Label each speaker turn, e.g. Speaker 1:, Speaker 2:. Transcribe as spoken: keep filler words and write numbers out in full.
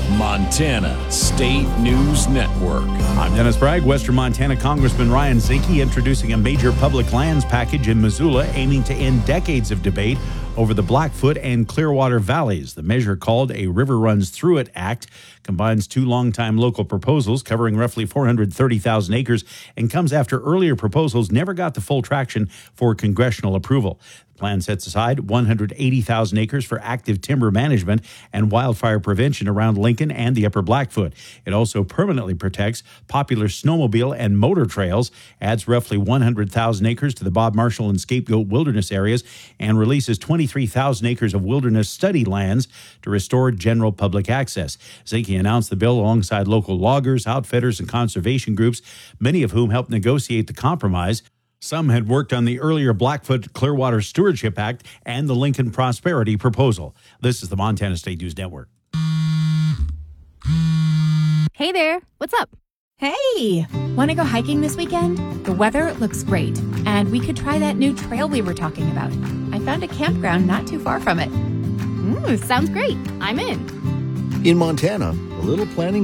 Speaker 1: Montana State News Network.
Speaker 2: I'm Dennis Bragg. Western Montana Congressman Ryan Zinke introducing a major public lands package in Missoula aiming to end decades of debate over the Blackfoot and Clearwater valleys. The measure, called a River Runs Through It Act, combines two longtime local proposals covering roughly four hundred thirty thousand acres and comes after earlier proposals never got the full traction for congressional approval. The plan sets aside one hundred eighty thousand acres for active timber management and wildfire prevention around Lincoln and the Upper Blackfoot. It also permanently protects popular snowmobile and motor trails, adds roughly one hundred thousand acres to the Bob Marshall and Scapegoat wilderness areas, and releases twenty-three thousand acres of wilderness study lands to restore general public access. Zinke announced the bill alongside local loggers, outfitters, and conservation groups, many of whom helped negotiate the compromise. Some had worked on the earlier Blackfoot Clearwater Stewardship Act and the Lincoln Prosperity Proposal. This is the Montana State News Network.
Speaker 3: Hey there, what's up?
Speaker 4: Hey, want to go hiking this weekend? The weather looks great, and we could try that new trail we were talking about. I found a campground not too far from it.
Speaker 3: Mm, sounds great. I'm in.
Speaker 5: In Montana, a little planning